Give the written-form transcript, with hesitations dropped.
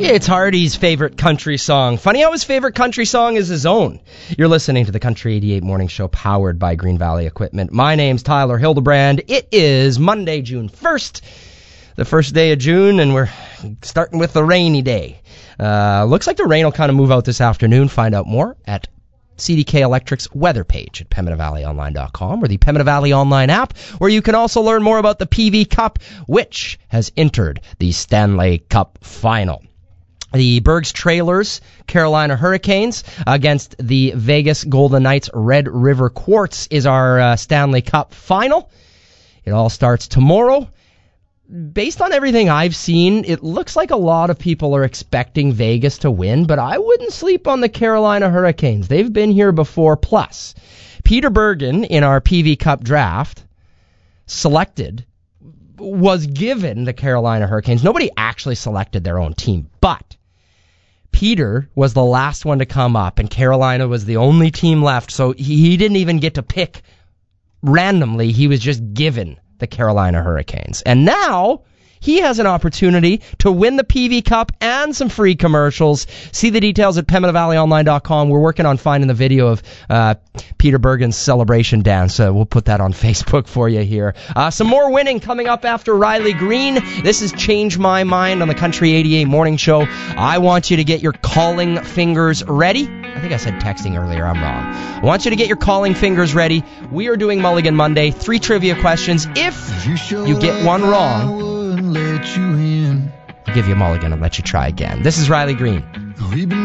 It's Hardy's favorite country song. Funny how his favorite country song is his own. You're listening to the Country 88 Morning Show powered by Green Valley Equipment. My name's Tyler Hildebrand. It is Monday, June 1st, the first day of June, and we're starting with the rainy day. Looks like the rain will kind of move out this afternoon. Find out more at CDK Electric's weather page at PembinaValleyOnline.com or the Pembina Valley Online app, where you can also learn more about the PV Cup, which has entered the Stanley Cup Final. The Bergs Trailers Carolina Hurricanes against the Vegas Golden Knights Red River Quartz is our Stanley Cup Final. It all starts tomorrow. Based on everything I've seen, it looks like a lot of people are expecting Vegas to win, but I wouldn't sleep on the Carolina Hurricanes. They've been here before. Plus, Peter Bergen in our PV Cup draft was given the Carolina Hurricanes. Nobody actually selected their own team, but Peter was the last one to come up, and Carolina was the only team left, so he didn't even get to pick randomly. He was just given the Carolina Hurricanes. And now he has an opportunity to win the PV Cup and some free commercials. See the details at PembinaValleyOnline.com. We're working on finding the video of Peter Bergen's celebration dance. We'll put that on Facebook for you here. Some more winning coming up after Riley Green. This is Change My Mind on the Country 88 Morning Show. I want you to get your calling fingers ready. I think I said texting earlier. I'm wrong. I want you to get your calling fingers ready. We are doing Mulligan Monday. 3 trivia questions. If you get one wrong, I'll give you a mulligan and let you try again. This is Riley Green.